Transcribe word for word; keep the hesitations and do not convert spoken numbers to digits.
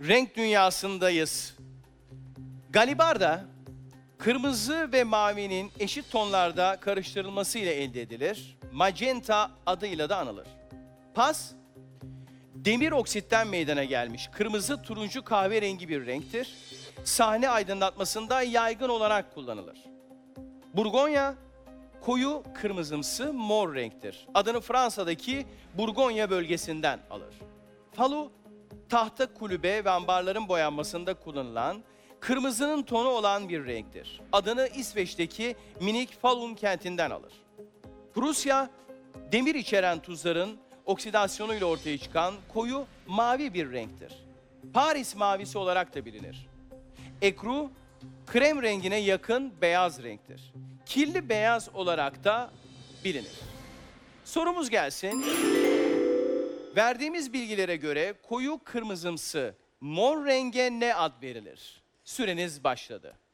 renk dünyasındayız. Galibarda kırmızı ve mavinin eşit tonlarda karıştırılması ile elde edilir. Magenta adıyla da anılır. Pas, demir oksitten meydana gelmiş kırmızı turuncu kahverengi bir renktir. Sahne aydınlatmasında yaygın olarak kullanılır. Burgonya, koyu kırmızımsı mor renktir. Adını Fransa'daki Burgonya bölgesinden alır. Falu, tahta kulübe ve ambarların boyanmasında kullanılan kırmızının tonu olan bir renktir. Adını İsveç'teki minik Falun kentinden alır. Prusya, demir içeren tuzların oksidasyonuyla ortaya çıkan koyu mavi bir renktir. Paris mavisi olarak da bilinir. Ekru, krem rengine yakın beyaz renktir. Kirli beyaz olarak da bilinir. Sorumuz gelsin. Verdiğimiz bilgilere göre koyu kırmızımsı mor renge ne ad verilir? Süreniz başladı.